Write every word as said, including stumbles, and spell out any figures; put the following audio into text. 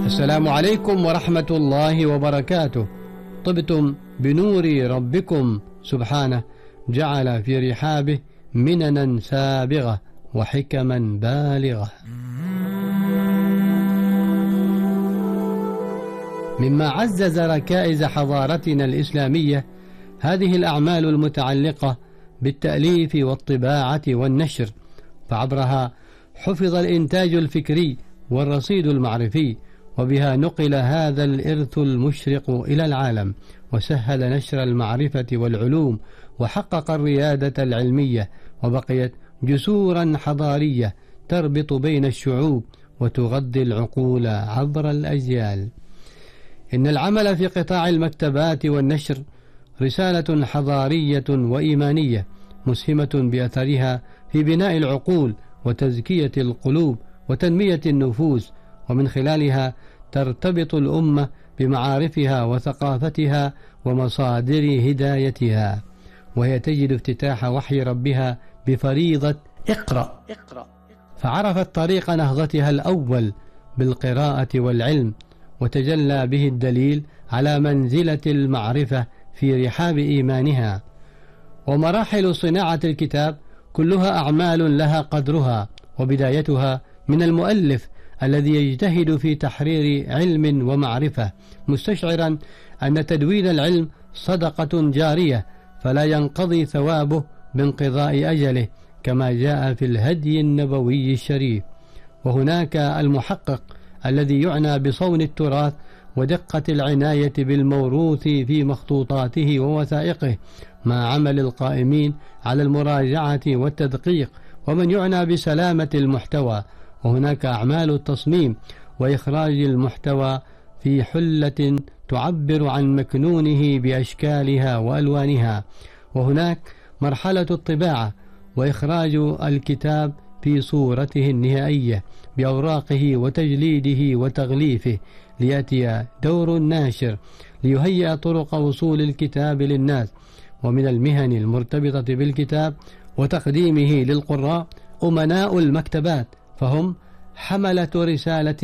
السلام عليكم ورحمة الله وبركاته. طبتم بنور ربكم سبحانه، جعل في رحابه مننا سابغة وحكما بالغة. مما عزز ركائز حضارتنا الإسلامية هذه الأعمال المتعلقة بالتأليف والطباعة والنشر، فعبرها حفظ الإنتاج الفكري والرصيد المعرفي، وبها نقل هذا الإرث المشرق إلى العالم، وسهل نشر المعرفة والعلوم، وحقق الريادة العلمية، وبقيت جسورا حضارية تربط بين الشعوب وتغذي العقول عبر الأجيال. إن العمل في قطاع المكتبات والنشر رسالة حضارية وإيمانية مسهمة بأثرها في بناء العقول وتزكية القلوب وتنمية النفوس، ومن خلالها ترتبط الأمة بمعارفها وثقافتها ومصادر هدايتها، وهي تجد افتتاح وحي ربها بفريضة اقرأ. فعرفت طريق نهضتها الأول بالقراءة والعلم، وتجلى به الدليل على منزلة المعرفة في رحاب إيمانها. ومراحل صناعة الكتاب كلها أعمال لها قدرها، وبدايتها من المؤلف الذي يجتهد في تحرير علم ومعرفة، مستشعرا أن تدوين العلم صدقة جارية فلا ينقضي ثوابه بانقضاء أجله، كما جاء في الهدي النبوي الشريف. وهناك المحقق الذي يعنى بصون التراث ودقة العناية بالموروث في مخطوطاته ووثائقه، مع عمل القائمين على المراجعة والتدقيق، ومن يعنى بسلامة المحتوى. وهناك أعمال التصميم وإخراج المحتوى في حلة تعبر عن مكنونه بأشكالها وألوانها. وهناك مرحلة الطباعة وإخراج الكتاب في صورته النهائية بأوراقه وتجليده وتغليفه، ليأتي دور الناشر ليهيئ طرق وصول الكتاب للناس. ومن المهن المرتبطة بالكتاب وتقديمه للقراء أمناء المكتبات، فهم حملة رسالة